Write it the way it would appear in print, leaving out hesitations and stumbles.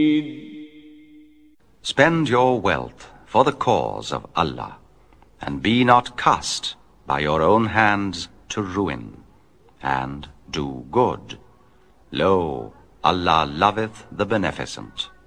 Spend your wealth for the cause of Allah, and be not cast by your own hands to ruin, and do good. Lo, Allah loveth the beneficent.